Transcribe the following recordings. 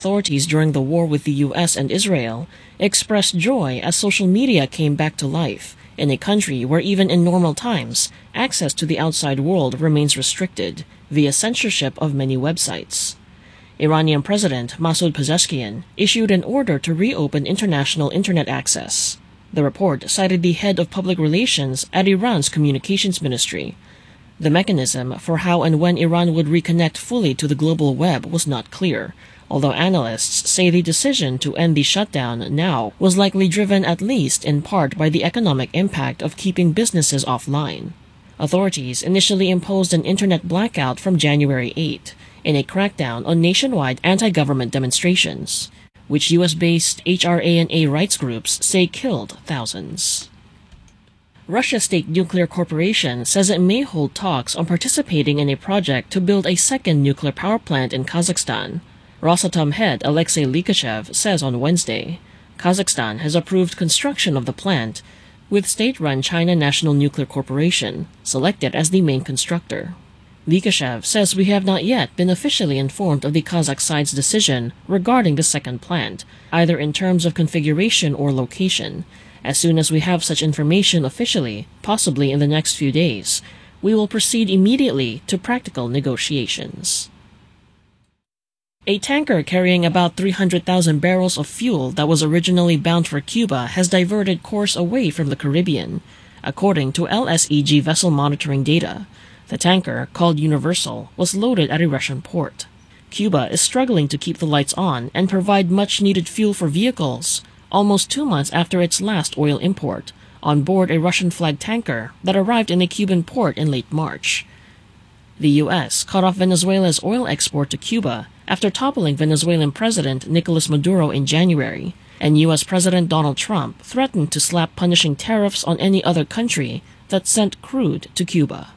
authorities during the war with the US and Israel, expressed joy as social media came back to life in a country where even in normal times, access to the outside world remains restricted via censorship of many websites. Iranian President Masoud Pezeshkian issued an order to reopen international internet access. The report cited the head of public relations at Iran's communications ministry. The mechanism for how and when Iran would reconnect fully to the global web was not clear, although analysts say the decision to end the shutdown now was likely driven at least in part by the economic impact of keeping businesses offline. Authorities initially imposed an internet blackout from January 8 in a crackdown on nationwide anti-government demonstrations, which US-based HRA&A rights groups say killed thousands. Russia's State Nuclear Corporation says it may hold talks on participating in a project to build a second nuclear power plant in Kazakhstan. Rosatom head Alexei Likhachev says on Wednesday, Kazakhstan has approved construction of the plant, with state-run China National Nuclear Corporation selected as the main constructor. Likhachev says we have not yet been officially informed of the Kazakh side's decision regarding the second plant, either in terms of configuration or location. As soon as we have such information officially, possibly in the next few days, we will proceed immediately to practical negotiations. A tanker carrying about 300,000 barrels of fuel that was originally bound for Cuba has diverted course away from the Caribbean, according to LSEG vessel monitoring data. The tanker, called Universal, was loaded at a Russian port. Cuba is struggling to keep the lights on and provide much-needed fuel for vehicles, almost 2 months after its last oil import, on board a Russian-flagged tanker that arrived in a Cuban port in late March. The U.S. cut off Venezuela's oil export to Cuba after toppling Venezuelan President Nicolas Maduro in January, and U.S. President Donald Trump threatened to slap punishing tariffs on any other country that sent crude to Cuba.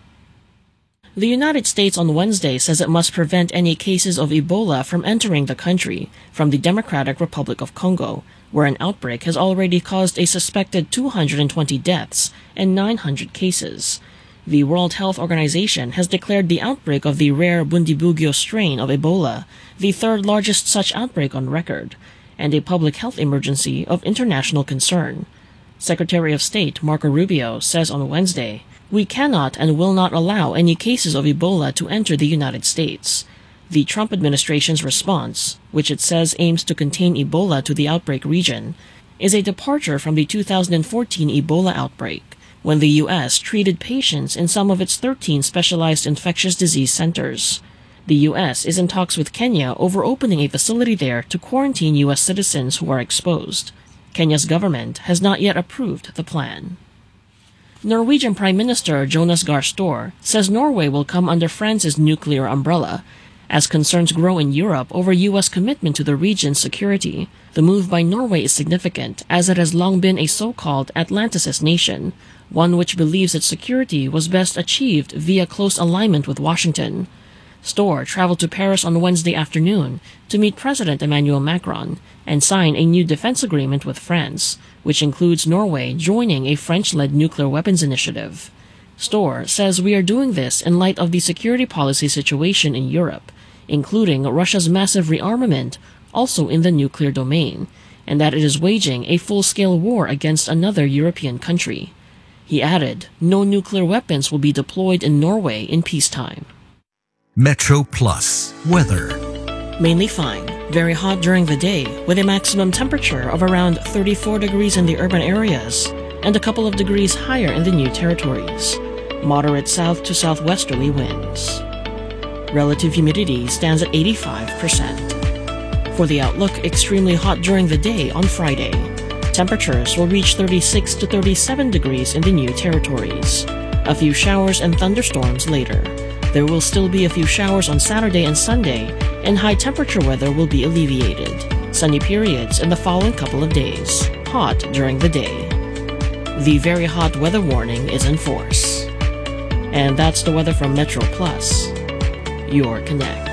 The United States on Wednesday says it must prevent any cases of Ebola from entering the country from the Democratic Republic of Congo, where an outbreak has already caused a suspected 220 deaths and 900 cases. The World Health Organization has declared the outbreak of the rare Bundibugyo strain of Ebola the third largest such outbreak on record, and a public health emergency of international concern. Secretary of State Marco Rubio says on Wednesday, "We cannot and will not allow any cases of Ebola to enter the United States." The Trump administration's response, which it says aims to contain Ebola to the outbreak region, is a departure from the 2014 Ebola outbreak, when the U.S. treated patients in some of its 13 specialized infectious disease centers. The U.S. is in talks with Kenya over opening a facility there to quarantine U.S. citizens who are exposed. Kenya's government has not yet approved the plan. Norwegian Prime Minister Jonas Gahr Store says Norway will come under France's nuclear umbrella. As concerns grow in Europe over U.S. commitment to the region's security, the move by Norway is significant, as it has long been a so-called Atlanticist nation, one which believes its security was best achieved via close alignment with Washington. Store traveled to Paris on Wednesday afternoon to meet President Emmanuel Macron and sign a new defense agreement with France, which includes Norway joining a French-led nuclear weapons initiative. Store says we are doing this in light of the security policy situation in Europe, including Russia's massive rearmament, also in the nuclear domain, and that it is waging a full-scale war against another European country. He added, no nuclear weapons will be deployed in Norway in peacetime. Metro Plus weather. Mainly fine, very hot during the day, with a maximum temperature of around 34 degrees in the urban areas, and a couple of degrees higher in the new territories. Moderate south to southwesterly winds. Relative humidity stands at 85%. For the outlook, extremely hot during the day on Friday. Temperatures will reach 36 to 37 degrees in the new territories. A few showers and thunderstorms later. There will still be a few showers on Saturday and Sunday, and high temperature weather will be alleviated. Sunny periods in the following couple of days. Hot during the day. The very hot weather warning is in force. And that's the weather from Metro Plus, your connect.